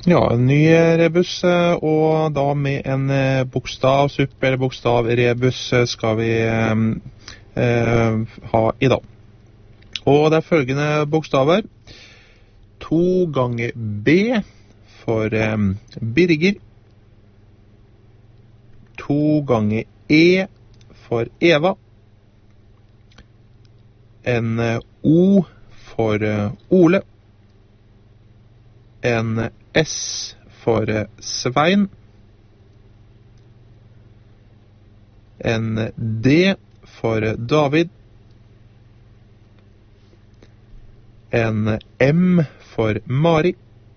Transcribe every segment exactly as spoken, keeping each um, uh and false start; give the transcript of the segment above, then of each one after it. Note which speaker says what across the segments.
Speaker 1: Ja, en ny rebus, og da med en bokstavsuppe eller bokstavrebus skal vi eh, ha i dag. Og det er følgende bokstaver. To ganger B for eh, Birger. To ganger E for Eva. En O for eh, Ole. En S for Svein. En D for David. En M for Mari.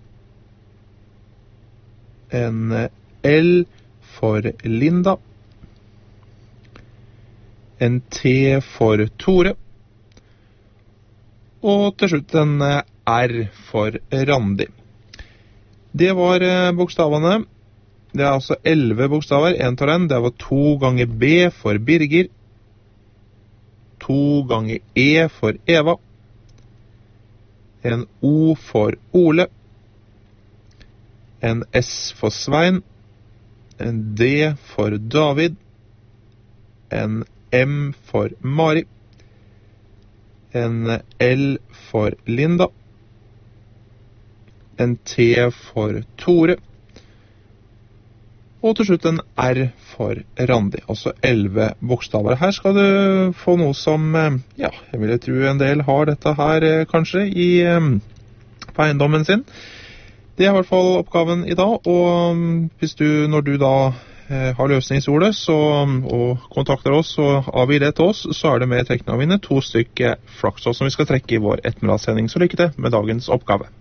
Speaker 1: En L for Linda. En T for Tore. Og til slutt en R for Randi. Det var bokstavene. Det er altså elleve bokstaver. En tar den. Det var to ganger B for Birger. To ganger E for Eva. En O for Ole. En S for Svein. En D for David. En M for Mari. En L for Linda. En T for Tore, og til slutt en R for Randi, altså elleve bokstaver. Her skal du få noe som, ja, jeg vil tro en del har dette her kanskje i, på eiendommen sin. Det er i hvert fall oppgaven i dag, og hvis du, når du da har løsningsordet så, og kontakter oss og avgir det til oss, så er det med trekning av vinne to stykker flakslås som vi skal trekke i vår ettermiddagssending. Så lykke til med dagens oppgave.